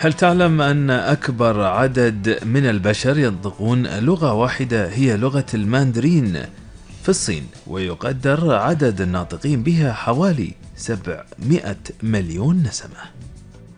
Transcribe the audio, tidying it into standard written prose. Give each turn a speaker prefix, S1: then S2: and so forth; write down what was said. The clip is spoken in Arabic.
S1: هل تعلم أن أكبر عدد من البشر ينطقون لغة واحدة هي لغة الماندرين في الصين، ويقدر عدد الناطقين بها حوالي 700 مليون نسمة؟